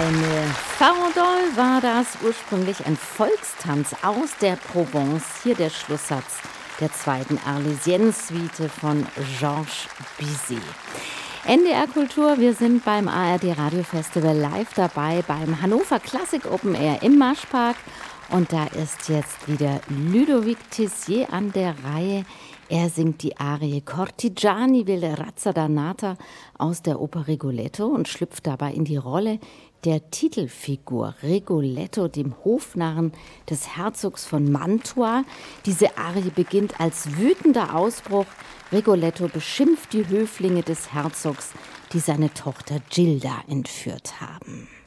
Eine Farandole war das, ursprünglich ein Volkstanz aus der Provence. Hier der Schlusssatz der zweiten Arlésienne-Suite von Georges Bizet. NDR Kultur, wir sind beim ARD Radio Festival live dabei beim Hannover Classic Open Air im Marschpark. Und da ist jetzt wieder Ludovic Tessier an der Reihe. Er singt die Arie Cortigiani ville razza dannata aus der Oper Rigoletto und schlüpft dabei in die Rolle der Titelfigur Rigoletto, dem Hofnarren des Herzogs von Mantua. Diese Arie beginnt als wütender Ausbruch. Rigoletto beschimpft die Höflinge des Herzogs, die seine Tochter Gilda entführt haben.